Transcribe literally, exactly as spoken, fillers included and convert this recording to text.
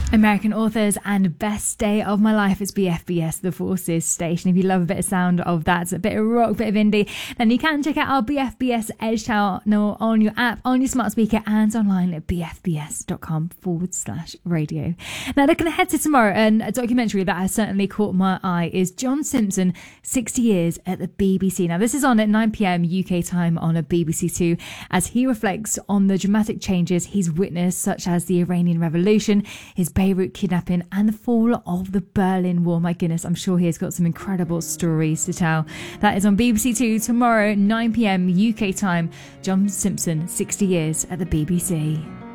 American authors and best day of my life is B F B S, the Forces station. If you love a bit of sound of that, a bit of rock, bit of indie, then you can check out our B F B S Edge channel on your app, on your smart speaker, and online at bfbs.com forward slash radio. Now, looking ahead to tomorrow, and a documentary that has certainly caught my eye is John Simpson, sixty years at the B B C. Now, this is on at nine p.m. U K time on a B B C Two, as he reflects on the dramatic changes he's witnessed, such as the Iranian Revolution, his Beirut kidnapping, and the fall of the Berlin Wall. My goodness, I'm sure he has got some incredible stories to tell. That is on B B C Two tomorrow, nine p.m. U K time. John Simpson, sixty years at the B B C.